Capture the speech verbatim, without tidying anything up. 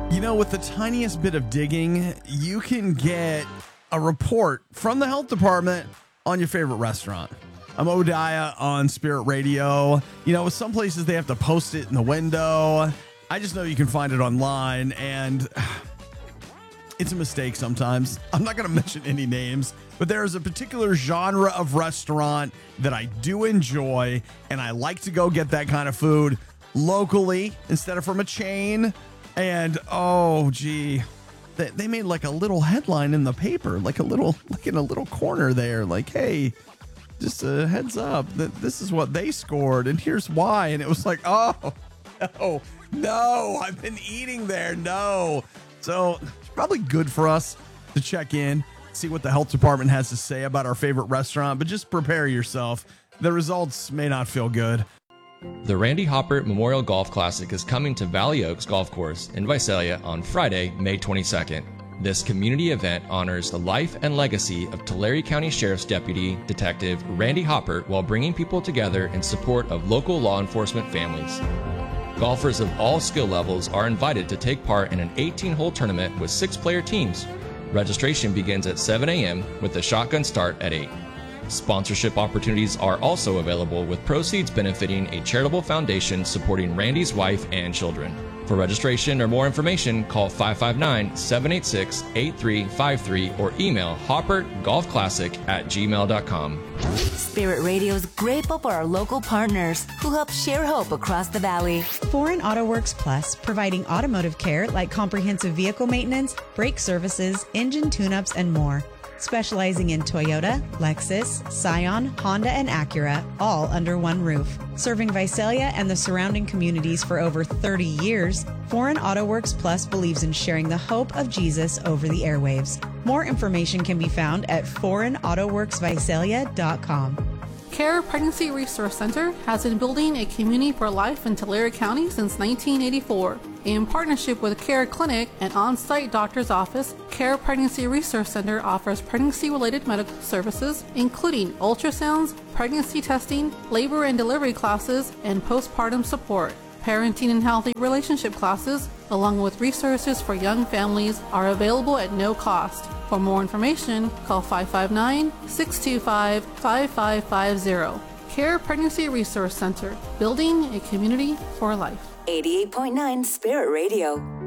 You know, with the tiniest bit of digging, you can get a report from the health department on your favorite restaurant. I'm Odaya on Spirit Radio. You know, with some places they have to post it in the window. I just know you can find it online, and it's a mistake sometimes. I'm not going to mention any names, but there is a particular genre of restaurant that I do enjoy, and I like to go get that kind of food locally instead of from a chain. And, oh, gee, they, they made like a little headline in the paper, like a little, like in a little corner there, like, hey, just a heads up that this is what they scored and here's why. And it was like, oh, no, no, I've been eating there. No. So it's probably good for us to check in, see what the health department has to say about our favorite restaurant, but just prepare yourself. The results may not feel good. The Randy Hopper Memorial Golf Classic is coming to Valley Oaks Golf Course in Visalia on Friday, May twenty-second. This community event honors the life and legacy of Tulare County Sheriff's Deputy Detective Randy Hopper while bringing people together in support of local law enforcement families. Golfers of all skill levels are invited to take part in an eighteen-hole tournament with six-player teams. Registration begins at seven a.m. with the shotgun start at eight. Sponsorship opportunities are also available, with proceeds benefiting a charitable foundation supporting Randy's wife and children. For registration or more information, call five five nine, seven eight six, eight three five three or email hopper golf classic at gmail dot com. Spirit Radio is grateful for our local partners who help share hope across the valley. Foreign Auto Works Plus, providing automotive care like comprehensive vehicle maintenance, brake services, engine tune-ups, and more. Specializing in Toyota, Lexus, Scion, Honda, and Acura, all under one roof. Serving Visalia and the surrounding communities for over thirty years, Foreign Auto Works Plus believes in sharing the hope of Jesus over the airwaves. More information can be found at foreign auto works visalia dot com. CARE Pregnancy Resource Center has been building a community for life in Tulare County since nineteen eighty-four. In partnership with CARE Clinic, an on-site doctor's office, CARE Pregnancy Resource Center offers pregnancy-related medical services, including ultrasounds, pregnancy testing, labor and delivery classes, and postpartum support. Parenting and healthy relationship classes, along with resources for young families, are available at no cost. For more information, call five five nine, six two five, five five five zero. CARE Pregnancy Resource Center, building a community for life. eighty-eight point nine Spirit Radio.